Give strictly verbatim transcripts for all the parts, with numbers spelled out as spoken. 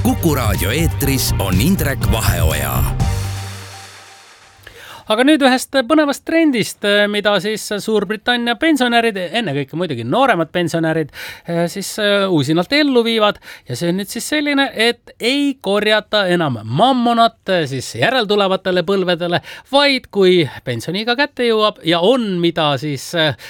Kuku Raadio eetris on Indrek Vaheoja. Aga nüüd ühest põnevast trendist, mida siis Suurbritannia pensionärid, enne kõik muidugi nooremad pensionärid, siis uusinalt ellu viivad. Ja see on nüüd siis selline, et ei korjata enam mammonat siis järeltulevatele põlvedele, vaid kui pensioniga kätte jõuab ja on mida siis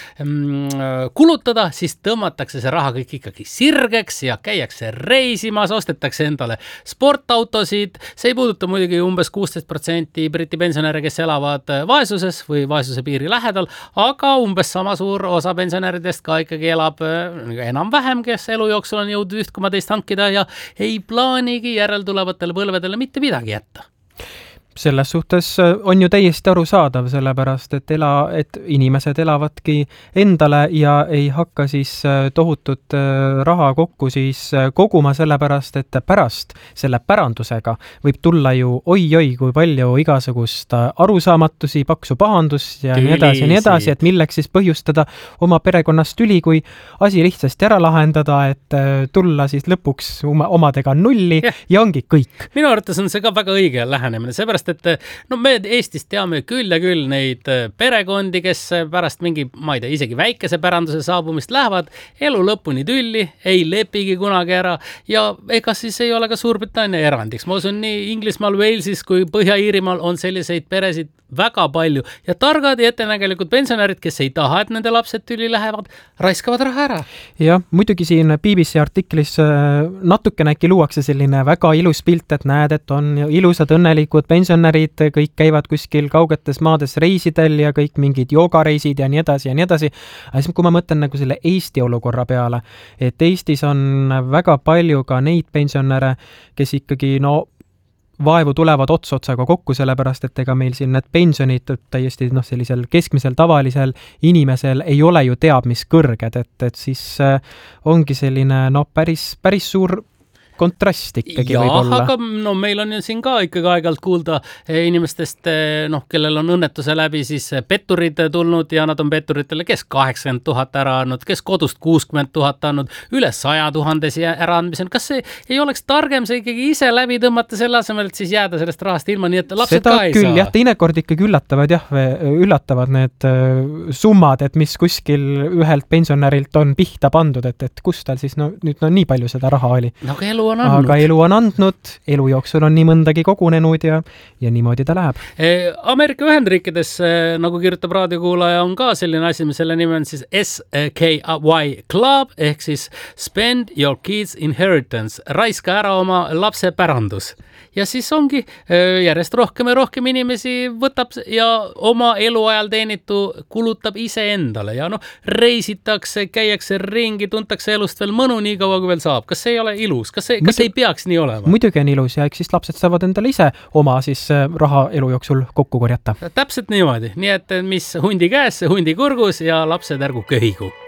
mm, kulutada, siis tõmmatakse see raha kõik ikkagi sirgeks ja käiakse reisimas, ostetakse endale sportautosid. See ei puuduta muidugi umbes kuusteist protsenti Briti pensionäre, kes elavad vaesuses või vaesuse piiri lähedal, aga umbes sama suur osa pensionäridest ka ikkagi elab enam-vähem, kes elu jooksul on jõudnud üht koma teist hankida ja ei plaanigi järeltulevatele põlvedele mitte midagi jätta. Selles suhtes on ju täiesti arusaadav, sellepärast, et, ela, et inimesed elavadki endale ja ei hakka siis tohutut raha kokku siis koguma, sellepärast, et pärast selle pärandusega võib tulla ju oi-oi, kui palju igasugust arusaamatusi, paksu pahandust ja nii edasi ja nii edasi, et milleks siis põhjustada oma perekonnast tüli, kui asi lihtsasti ära lahendada, et tulla siis lõpuks omadega nulli ja, ja ongi kõik. Minu arvates on see ka väga õige lähenemine, seepärast et no me Eestis teame küll ja küll neid perekondi, kes pärast mingi, ma ei tea, isegi väikese päranduse saabumist lähevad elu lõpuni tülli, ei lepigi kunagi ära ja ega siis ei ole ka Suurbritannia erandiks. Ma usun, nii Inglismaal, Walesis kui Põhja-Iirimaal on selliseid peresid väga palju ja targad ja ettenägelikud pensionärid, kes ei taha, et nende lapsed tüli lähevad, raiskavad raha ära. Jah, muidugi siin B B C artiklis natukene äkki luuakse selline väga ilus pilt, et näed, et on ilusad õnnelikud pensionärid, kõik käivad kuskil kaugetes maades reisidel ja kõik mingid joogareisid ja nii edasi ja nii edasi. Aga siis, kui ma mõtlen nagu selle Eesti olukorra peale, et Eestis on väga palju ka neid pensionäre, kes ikkagi no vaevu tulevad ots-otsaga kokku, sellepärast, et ega meil siin need pensionid täiesti noh, sellisel keskmisel tavalisel inimesel ei ole ju teab, mis kõrged, et, et siis ongi selline no, päris, päris suur kontrast ikkagi ja, võib olla. Aga no, meil on ju siin ka ikkagi aeg-ajalt kuulda inimestest, noh, kellel on õnnetuse läbi siis petturid tulnud ja nad on petturitele, kes kaheksakümmend tuhat ära andnud, kes kodust kuuskümmend tuhat andnud, üle saja tuhandesi ära andmisel. Kas see ei oleks targem see ikkagi ise läbi tõmmata selle asemel, et siis jääda sellest rahast ilma, nii et lapsed Seda ka ei küll, saa? Jah, teinekord ikkagi üllatavad, jah, üllatavad need summad, et mis kuskil ühelt pensionärilt on pihta pandud, et, et kus tal siis no, nüüd no, nii palju seda raha oli. No, aga elu on andnud. Aga elu on andnud, elu jooksul on nii mõndagi kogunenud ja, ja niimoodi ta läheb. Ameerika Ühendriikides, nagu kirjutab raadiokuulaja, on ka selline asi, mis selle nimi on siis S K Y Club, ehk siis Spend Your Kids Inheritance, raiska ära oma lapse pärandus. Ja siis ongi järjest rohkem ja rohkem inimesi võtab ja oma eluajal teenitu kulutab ise endale ja noh, reisitakse, käiakse ringi, tuntakse elust veel mõnu nii kaua, kui veel saab. Kas see ei ole ilus? Kas see, kas see ei peaks nii olema? Muidugi on ilus ja eks siis lapsed saavad endale ise oma siis raha elu jooksul kokku korjata. Täpselt niimoodi. Nii et mis hundi käes, see hundi kurgus ja lapsed ärgu köhigu.